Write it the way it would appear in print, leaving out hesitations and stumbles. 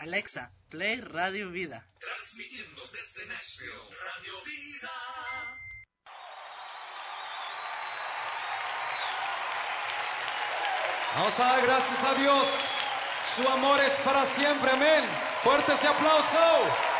Alexa, play Radio Vida. Transmitiendo desde Nashville, Radio Vida. Vamos a dar gracias a Dios. Su amor es para siempre, amén. Fuerte ese aplauso.